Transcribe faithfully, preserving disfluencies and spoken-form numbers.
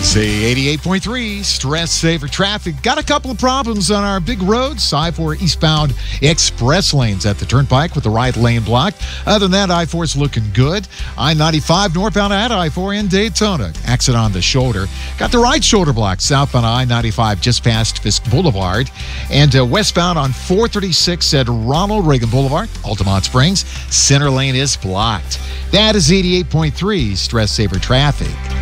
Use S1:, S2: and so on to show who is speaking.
S1: See, eighty-eight point three, Stress Saver Traffic. Got a couple of problems on our big roads. I four eastbound express lanes at the Turnpike with the right lane blocked. Other than that, I four is looking good. I ninety-five northbound at I four in Daytona. Accident on the shoulder. Got the right shoulder blocked southbound I ninety-five just past Fisk Boulevard. And uh, westbound on four thirty-six at Ronald Reagan Boulevard, Altamont Springs. Center lane is blocked. That is eighty-eight point three, Stress Saver Traffic.